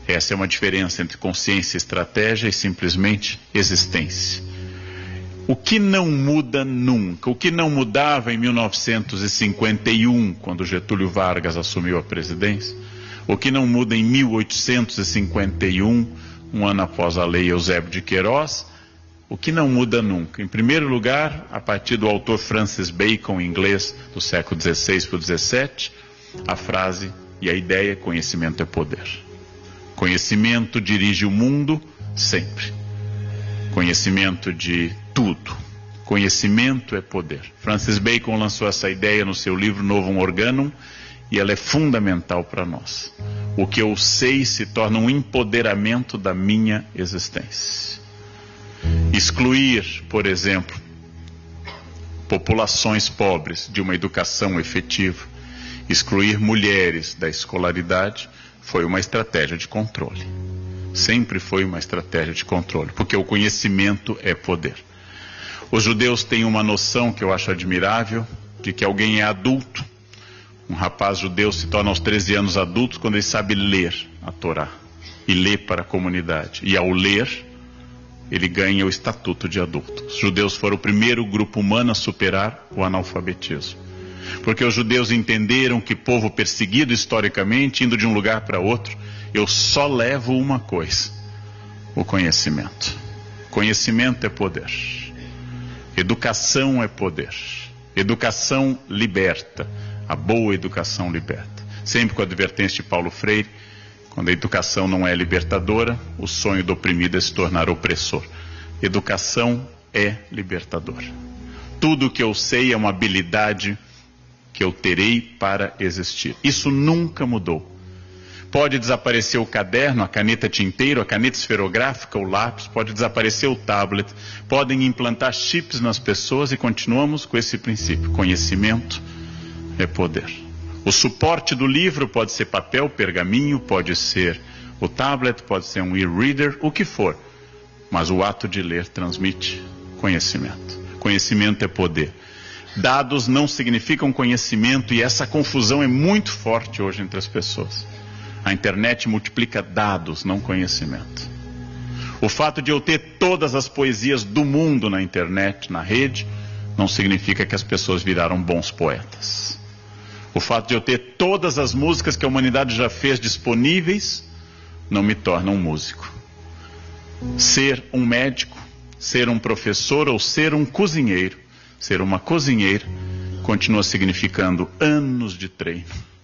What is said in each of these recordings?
Essa é uma diferença entre consciência e estratégia e simplesmente existência. O que não muda nunca, o que não mudava em 1951, quando Getúlio Vargas assumiu a presidência, o que não muda em 1851, um ano após a lei Eusébio de Queiroz, o que não muda nunca. Em primeiro lugar, a partir do autor Francis Bacon, inglês, do século XVI para o XVII, a frase e a ideia: conhecimento é poder. Conhecimento dirige o mundo sempre. Conhecimento de tudo. Conhecimento é poder. Francis Bacon lançou essa ideia no seu livro Novum Organum e ela é fundamental para nós. O que eu sei se torna um empoderamento da minha existência. Excluir, por exemplo, populações pobres de uma educação efetiva, excluir mulheres da escolaridade, foi uma estratégia de controle. Sempre foi uma estratégia de controle, porque o conhecimento é poder. Os judeus têm uma noção que eu acho admirável, de que alguém é adulto. Um rapaz judeu se torna aos 13 anos adulto quando ele sabe ler a Torá, e ler para a comunidade. E ao ler, ele ganha o estatuto de adulto. Os judeus foram o primeiro grupo humano a superar o analfabetismo. Porque os judeus entenderam que povo perseguido historicamente, indo de um lugar para outro, eu só levo uma coisa: o conhecimento. Conhecimento é poder. Educação é poder. Educação liberta. A boa educação liberta. Sempre com a advertência de Paulo Freire: quando a educação não é libertadora, o sonho do oprimido é se tornar opressor. Educação é libertadora. Tudo o que eu sei é uma habilidade que eu terei para existir. Isso nunca mudou. Pode desaparecer o caderno, a caneta tinteiro, a caneta esferográfica, o lápis, pode desaparecer o tablet, podem implantar chips nas pessoas e continuamos com esse princípio: conhecimento é poder. O suporte do livro pode ser papel, pergaminho, pode ser o tablet, pode ser um e-reader, o que for. Mas o ato de ler transmite conhecimento. Conhecimento é poder. Dados não significam conhecimento e essa confusão é muito forte hoje entre as pessoas. A internet multiplica dados, não conhecimento. O fato de eu ter todas as poesias do mundo na internet, na rede, não significa que as pessoas viraram bons poetas. O fato de eu ter todas as músicas que a humanidade já fez disponíveis, não me torna um músico. Ser um médico, ser um professor ou ser um cozinheiro, ser uma cozinheira, continua significando anos de treino,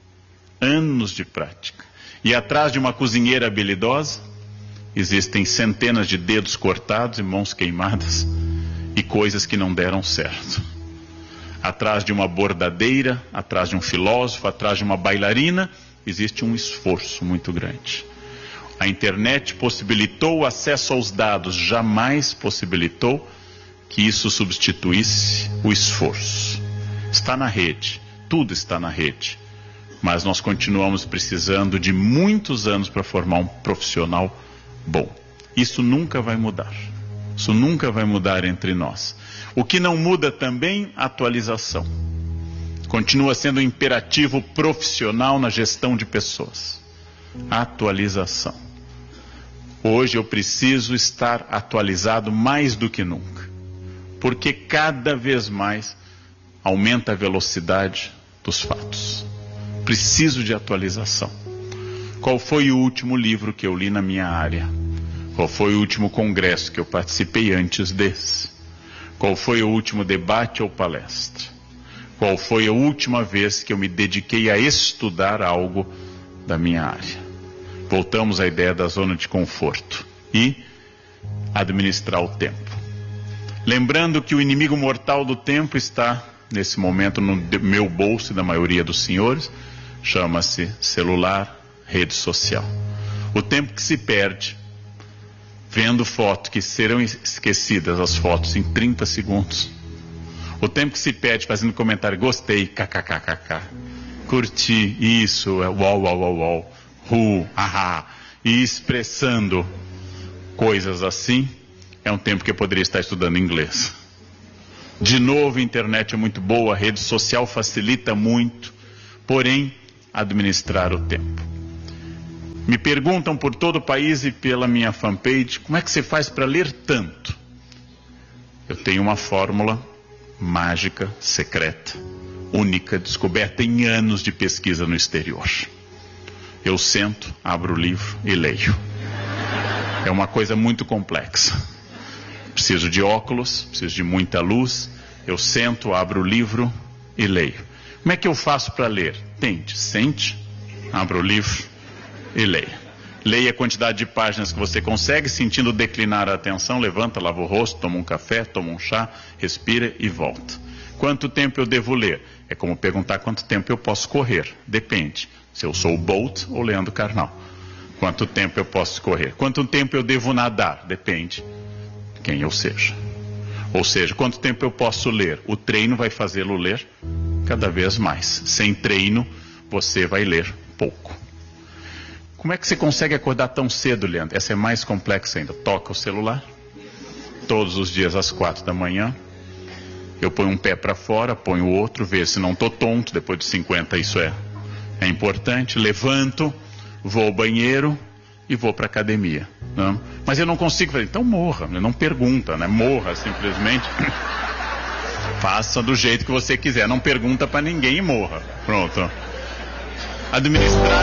anos de prática. E atrás de uma cozinheira habilidosa, existem centenas de dedos cortados e mãos queimadas e coisas que não deram certo. Atrás de uma bordadeira, atrás de um filósofo, atrás de uma bailarina, existe um esforço muito grande. A internet possibilitou o acesso aos dados, jamais possibilitou que isso substituísse o esforço. Está na rede, tudo está na rede, mas nós continuamos precisando de muitos anos para formar um profissional bom. Isso nunca vai mudar. Isso nunca vai mudar entre nós. O que não muda também, atualização. Continua sendo um imperativo profissional na gestão de pessoas. Atualização. Hoje eu preciso estar atualizado mais do que nunca. Porque cada vez mais aumenta a velocidade dos fatos. Preciso de atualização. Qual foi o último livro que eu li na minha área? Qual foi o último congresso que eu participei antes desse? Qual foi o último debate ou palestra? Qual foi a última vez que eu me dediquei a estudar algo da minha área? Voltamos à ideia da zona de conforto e administrar o tempo. Lembrando que o inimigo mortal do tempo está, nesse momento, no meu bolso e da maioria dos senhores, chama-se celular, rede social. O tempo que se perde vendo fotos que serão esquecidas, as fotos, em 30 segundos. O tempo que se perde fazendo comentário, gostei, kkkk, curti, isso, uau, uau, uau, uau, ahá, e expressando coisas assim, é um tempo que eu poderia estar estudando inglês. De novo, a internet é muito boa, a rede social facilita muito, porém, administrar o tempo. Me perguntam por todo o país e pela minha fanpage, como é que você faz para ler tanto? Eu tenho uma fórmula mágica, secreta, única, descoberta em anos de pesquisa no exterior. Eu sento, abro o livro e leio. É uma coisa muito complexa. Preciso de óculos, preciso de muita luz. Eu sento, abro o livro e leio. Como é que eu faço para ler? Tente, sente, abra o livro e leia. Leia a quantidade de páginas que você consegue, sentindo declinar a atenção, levanta, lava o rosto, toma um café, toma um chá, respira e volta. Quanto tempo eu devo ler? É como perguntar quanto tempo eu posso correr. Depende, se eu sou o Bolt ou Leandro Carnal. Quanto tempo eu posso correr? Quanto tempo eu devo nadar? Depende quem eu seja. Ou seja, quanto tempo eu posso ler? O treino vai fazê-lo ler cada vez mais. Sem treino, você vai ler pouco. Como é que você consegue acordar tão cedo, Leandro? Essa é mais complexa ainda. Toca o celular. Todos os dias às 4 da manhã. Eu ponho um pé para fora, ponho o outro, vejo se não estou tonto. Depois de 50 isso é importante. Levanto, vou ao banheiro e vou para a academia. Não? Mas eu não consigo fazer. Então morra, não pergunta, né? Morra simplesmente. Faça do jeito que você quiser. Não pergunta para ninguém e morra. Pronto. Administrar